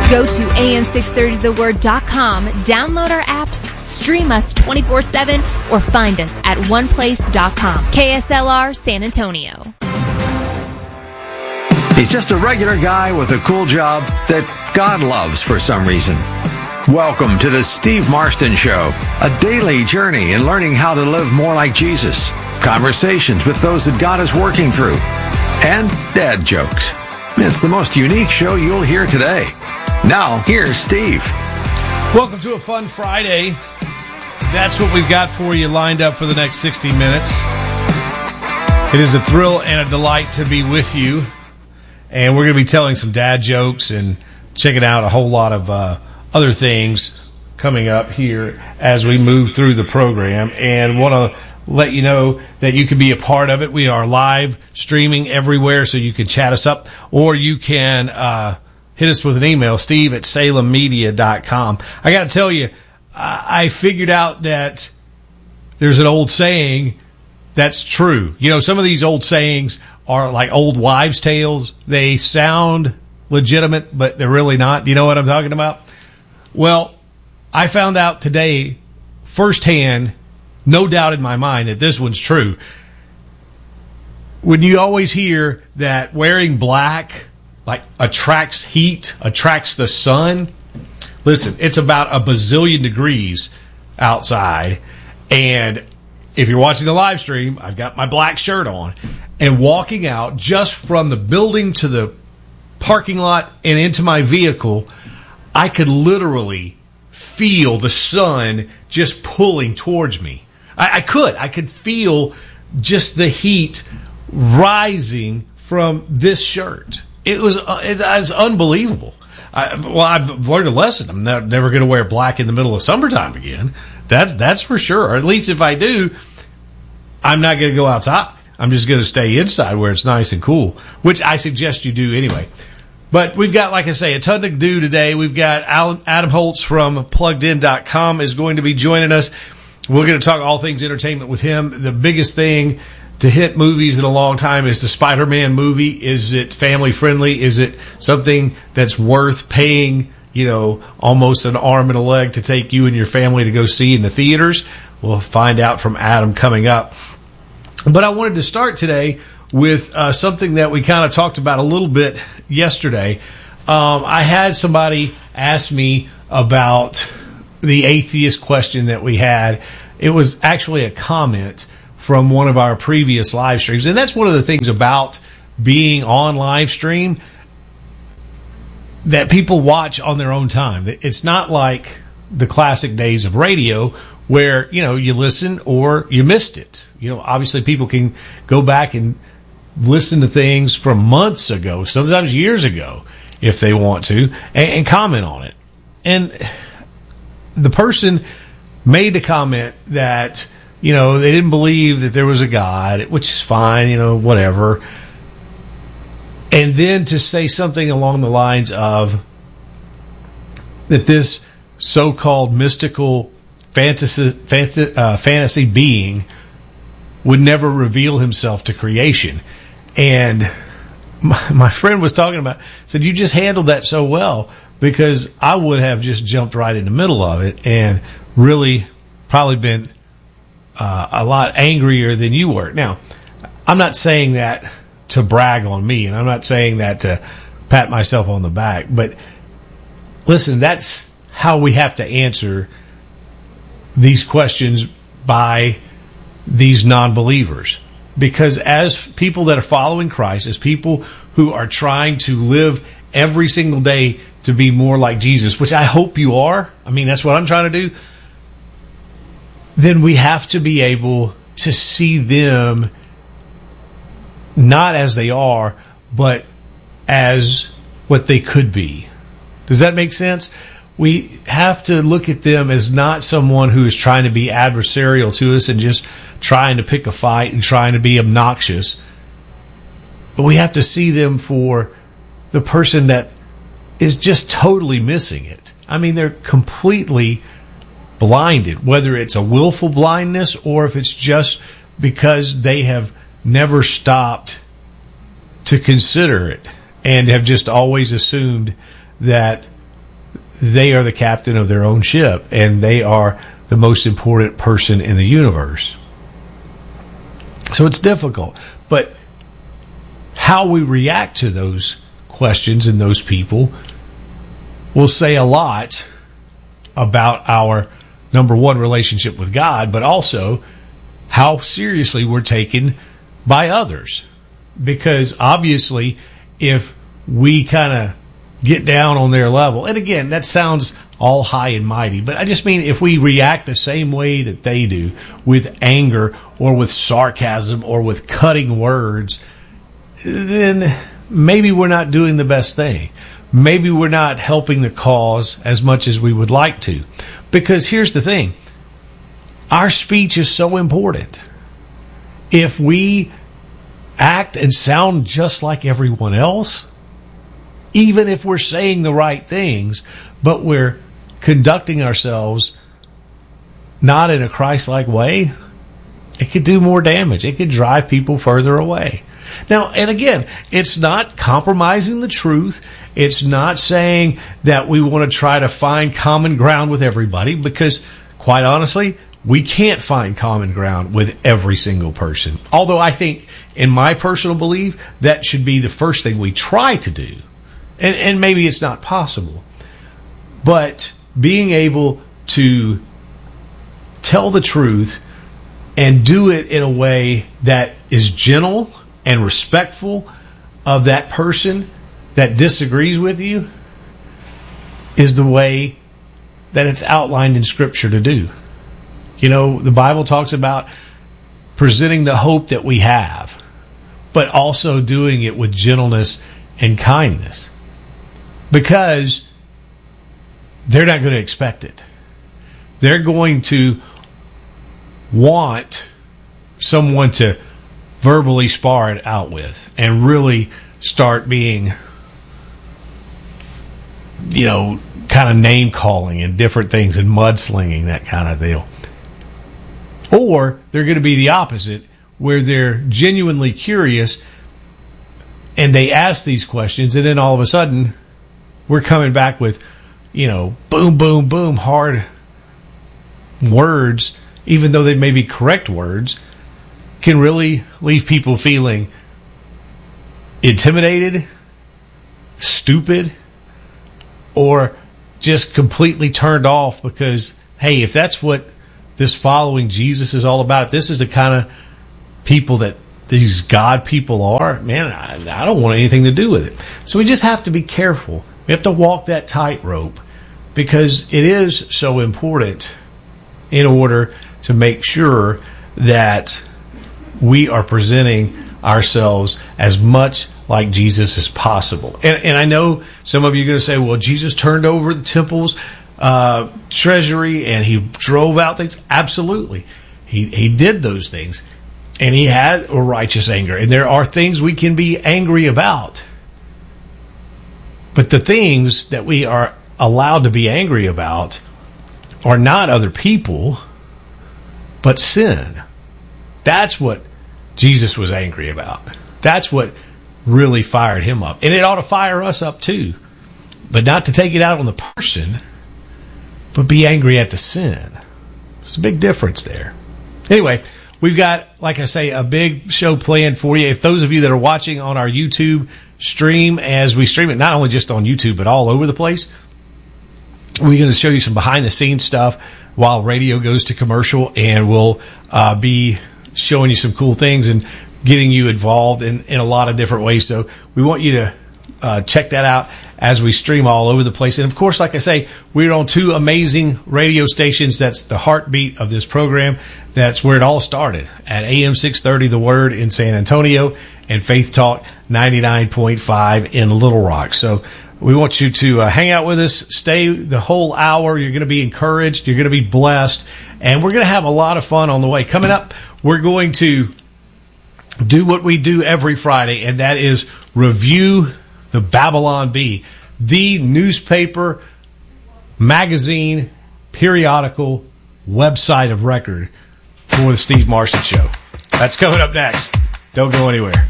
Go to am630theword.com, download our apps, stream us 24/7, or find us at oneplace.com. KSLR San Antonio. He's just a regular guy with a cool job that God loves for some reason. Welcome to the Steve Marston Show, a daily journey in learning how to live more like Jesus, conversations with those that God is working through, and dad jokes. It's the most unique show you'll hear today. Now, here's Steve. Welcome to a fun Friday. That's what we've got for you lined up for the next 60 minutes. It is a thrill and a delight to be with you. And we're going to be telling some dad jokes and checking out a whole lot of other things coming up here as we move through the program. And want to let you know that you can be a part of it. We are live streaming everywhere, so you can chat us up, or you can hit us with an email, steve@salemmedia.com. I got to tell you, I figured out that there's an old saying that's true. You know, some of these old sayings are like old wives' tales. They sound legitimate, but they're really not. Do you know what I'm talking about? Well, I found out today firsthand, no doubt in my mind, that this one's true. When you always hear that wearing black like attracts heat, attracts the sun, listen, it's about a bazillion degrees outside, and if you're watching the live stream, I've got my black shirt on, and walking out just from the building to the parking lot and into my vehicle, I could literally feel the sun just pulling towards me. I could feel just the heat rising from this shirt. It was unbelievable. I've learned a lesson. I'm never going to wear black in the middle of summertime again. That's for sure. Or at least if I do, I'm not going to go outside. I'm just going to stay inside where it's nice and cool, which I suggest you do anyway. But we've got, like I say, a ton to do today. We've got Adam Holtz from PluggedIn.com is going to be joining us. We're going to talk all things entertainment with him. The biggest thing to hit movies in a long time is the Spider-Man movie. Is it family friendly? Is it something that's worth paying, almost an arm and a leg to take you and your family to go see in the theaters? We'll find out from Adam coming up. But I wanted to start today with something that we kind of talked about a little bit yesterday. I had somebody ask me about the atheist question that we had. It was actually a comment from one of our previous live streams. And that's one of the things about being on live stream that people watch on their own time. It's not like the classic days of radio where, you listen or you missed it. Obviously people can go back and listen to things from months ago, sometimes years ago, if they want to, and comment on it. And the person made a comment that, they didn't believe that there was a God, which is fine, whatever. And then to say something along the lines of that this so-called mystical fantasy being would never reveal himself to creation. And my friend was talking about, said, you just handled that so well, because I would have just jumped right in the middle of it and really probably been a lot angrier than you were. Now, I'm not saying that to brag on me, and I'm not saying that to pat myself on the back, but listen, that's how we have to answer these questions by these non-believers. Because as people that are following Christ, as people who are trying to live every single day to be more like Jesus, which I hope you are, that's what I'm trying to do, then we have to be able to see them not as they are, but as what they could be. Does that make sense? We have to look at them as not someone who is trying to be adversarial to us and just trying to pick a fight and trying to be obnoxious. But we have to see them for the person that is just totally missing it. They're completely blinded, whether it's a willful blindness or if it's just because they have never stopped to consider it and have just always assumed that they are the captain of their own ship, and they are the most important person in the universe. So it's difficult. But how we react to those questions and those people will say a lot about our, number one, relationship with God, but also how seriously we're taken by others. Because obviously, if we kind of get down on their level, and again, that sounds all high and mighty, but I just mean if we react the same way that they do, with anger or with sarcasm or with cutting words, then maybe we're not doing the best thing. Maybe we're not helping the cause as much as we would like to. Because here's the thing. Our speech is so important. If we act and sound just like everyone else, even if we're saying the right things, but we're conducting ourselves not in a Christ-like way, it could do more damage. It could drive people further away. Now, and again, it's not compromising the truth. It's not saying that we want to try to find common ground with everybody, because, quite honestly, we can't find common ground with every single person. Although I think, in my personal belief, that should be the first thing we try to do. And maybe it's not possible. But being able to tell the truth and do it in a way that is gentle and respectful of that person that disagrees with you is the way that it's outlined in Scripture to do. You know, the Bible talks about presenting the hope that we have, but also doing it with gentleness and kindness. Because they're not going to expect it. They're going to want someone to verbally spar it out with and really start being, you know, kind of name calling and different things and mudslinging, that kind of deal. Or they're going to be the opposite, where they're genuinely curious and they ask these questions, and then all of a sudden we're coming back with, you know, boom, boom, boom, hard words, even though they may be correct words, can really leave people feeling intimidated, stupid, or just completely turned off because, hey, if that's what this following Jesus is all about, this is the kind of people that these God people are, man, I don't want anything to do with it. So we just have to be careful. We have to walk that tightrope, because it is so important in order to make sure that we are presenting ourselves as much like Jesus as possible. And I know some of you are going to say, well, Jesus turned over the temple's treasury and he drove out things. Absolutely. He did those things. And he had a righteous anger. And there are things we can be angry about. But the things that we are allowed to be angry about are not other people, but sin. That's what Jesus was angry about. That's what really fired him up. And it ought to fire us up too. But not to take it out on the person, but be angry at the sin. There's a big difference there. Anyway, we've got, like I say, a big show planned for you. If those of you that are watching on our YouTube stream, as we stream it not only just on YouTube, but all over the place, we're going to show you some behind-the-scenes stuff while radio goes to commercial, and we'll be showing you some cool things and getting you involved in a lot of different ways. So we want you to check that out as we stream all over the place. And, of course, like I say, we're on two amazing radio stations. That's the heartbeat of this program. That's where it all started, at AM 630 The Word in San Antonio and Faith Talk 99.5 in Little Rock. So we want you to hang out with us, stay the whole hour. You're going to be encouraged. You're going to be blessed. And we're going to have a lot of fun on the way. Coming up, we're going to do what we do every Friday, and that is review the Babylon Bee, the newspaper, magazine, periodical, website of record for the Steve Marston Show. That's coming up next. Don't go anywhere.